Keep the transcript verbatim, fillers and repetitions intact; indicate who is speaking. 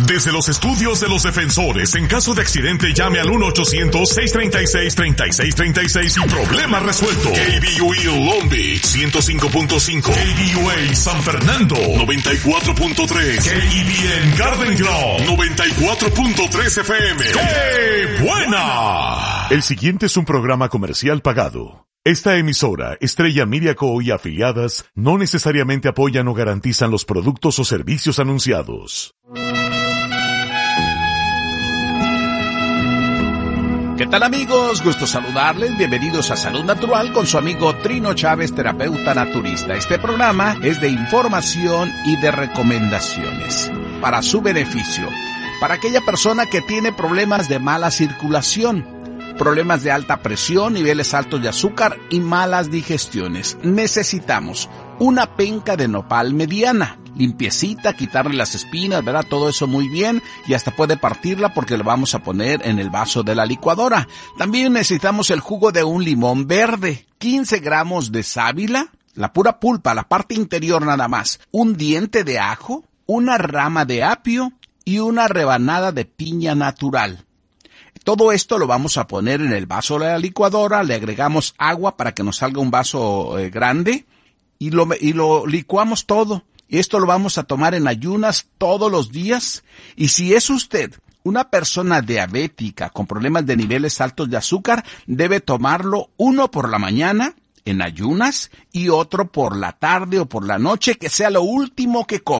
Speaker 1: Desde los estudios de los defensores, en caso de accidente llame al uno ochocientos, seiscientos treinta y seis, treinta y seis treinta y seis y problema resuelto. K B U E Long Beach, ciento cinco punto cinco. K B U A San Fernando, noventa y cuatro punto tres. K E B N Garden Grove, noventa y cuatro punto tres F M. ¡Qué buena! El siguiente es un programa comercial pagado. Esta emisora, Estrella Media Co. y afiliadas, no necesariamente apoyan o garantizan los productos o servicios anunciados.
Speaker 2: ¿Qué tal, amigos? Gusto saludarles. Bienvenidos a Salud Natural con su amigo Trino Chávez, terapeuta naturista. Este programa es de información y de recomendaciones para su beneficio, para aquella persona que tiene problemas de mala circulación, problemas de alta presión, niveles altos de azúcar y malas digestiones. Necesitamos una penca de nopal mediana, limpiecita, quitarle las espinas, ¿verdad? Todo eso muy bien, y hasta puede partirla porque lo vamos a poner en el vaso de la licuadora. También necesitamos el jugo de un limón verde, quince gramos de sábila, la pura pulpa, la parte interior nada más, un diente de ajo, una rama de apio y una rebanada de piña natural. Todo esto lo vamos a poner en el vaso de la licuadora, le agregamos agua para que nos salga un vaso eh, grande y lo, y lo licuamos todo. Esto lo vamos a tomar en ayunas todos los días. Y si es usted una persona diabética con problemas de niveles altos de azúcar, debe tomarlo uno por la mañana en ayunas y otro por la tarde o por la noche, que sea lo último que coma.